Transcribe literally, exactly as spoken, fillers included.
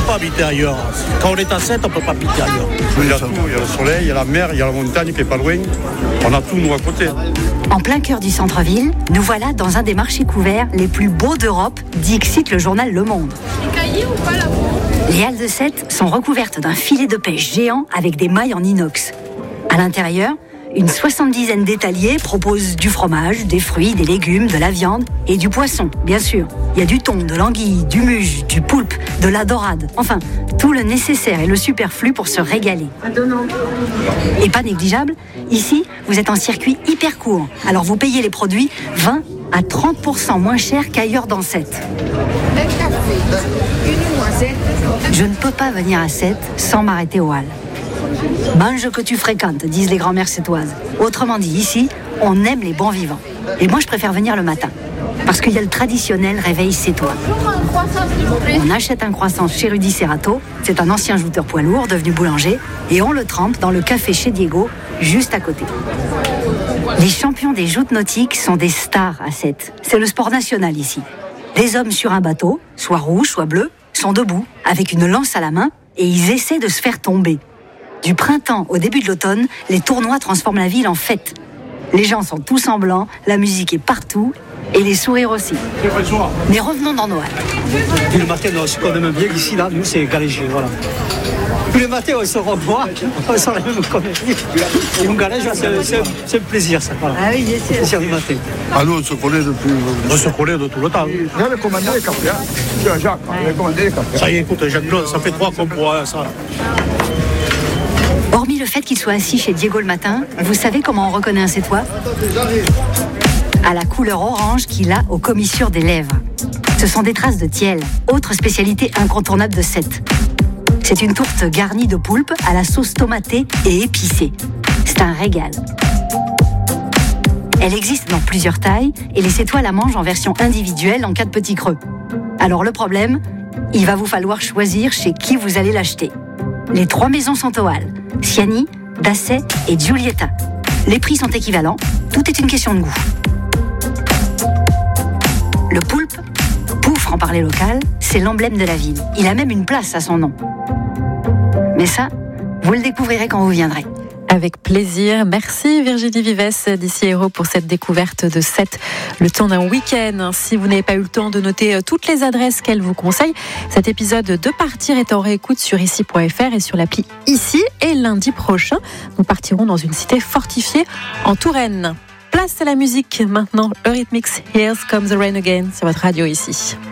pas habiter ailleurs. Quand on est à Sète, on ne peut pas habiter ailleurs. Il y a tout, il y a le soleil, il y a la mer, il y a la montagne qui est pas loin. On a tout, nous, à côté. En plein cœur du centre-ville, nous voilà dans un des marchés couverts les plus beaux d'Europe, dit excite le journal Le Monde. Les halles de Sète sont recouvertes d'un filet de pêche géant avec des mailles en inox. À l'intérieur, une soixante-dizaine d'étaliers proposent du fromage, des fruits, des légumes, de la viande et du poisson, bien sûr. Il y a du thon, de l'anguille, du muge, du poulpe, de la dorade. Enfin, tout le nécessaire et le superflu pour se régaler. Et pas négligeable, ici, vous êtes en circuit hyper court. Alors vous payez les produits vingt à trente pour cent moins cher qu'ailleurs dans Sète. Je ne peux pas venir à Sète sans m'arrêter aux halles. Mange que tu fréquentes, disent les grand-mères sétoises. Autrement dit, ici, on aime les bons vivants. Et moi, je préfère venir le matin. Parce qu'il y a le traditionnel réveil sétois. On achète un croissant chez Rudy Serrato, c'est un ancien jouteur poids lourd devenu boulanger, et on le trempe dans le café chez Diego, juste à côté. Les champions des joutes nautiques sont des stars à Sète. C'est le sport national ici. Des hommes sur un bateau, soit rouge, soit bleu, sont debout, avec une lance à la main, et ils essaient de se faire tomber. Du printemps au début de l'automne, les tournois transforment la ville en fête. Les gens sont tous en blanc, la musique est partout, et les sourires aussi. Mais revenons dans nos halles. Puis le matin, ce qu'on aime bien ici, là, nous, c'est galéger, voilà. Puis le matin, on se revoit, on sent la même connerie. Et on galège, c'est, c'est, c'est un plaisir, ça. Voilà. Ah oui, c'est plaisir du matin. Ah nous, on se connaît depuis... On se connaît de tout le temps. J'avais commandé les cafés, hein. Jacques, j'avais commandé les cafés. Ça y est, écoute, Jacques, ça fait trois qu'on boit ça. Hormis le fait qu'il soit assis chez Diego le matin, vous savez comment on reconnaît un Sétois ? À la couleur orange qu'il a aux commissures des lèvres. Ce sont des traces de tiel, autre spécialité incontournable de Sète. C'est une tourte garnie de poulpe à la sauce tomatée et épicée. C'est un régal. Elle existe dans plusieurs tailles et les Sétois la mangent en version individuelle en cas de petit creux. Alors le problème, il va vous falloir choisir chez qui vous allez l'acheter. Les trois maisons sont aux halles, Siani, Dasset et Giulietta. Les prix sont équivalents, tout est une question de goût. Le poulpe, poufre en parler local, c'est l'emblème de la ville. Il a même une place à son nom. Mais ça, vous le découvrirez quand vous viendrez. Avec plaisir. Merci Virginie Vives d'Ici Héros pour cette découverte de Sète, le temps d'un week-end. Si vous n'avez pas eu le temps de noter toutes les adresses qu'elle vous conseille, cet épisode de Partir est en réécoute sur ici point f r et sur l'appli Ici. Et lundi prochain, nous partirons dans une cité fortifiée en Touraine. Place à la musique maintenant, Eurythmics, Here's Comes the Rain Again sur votre radio ici.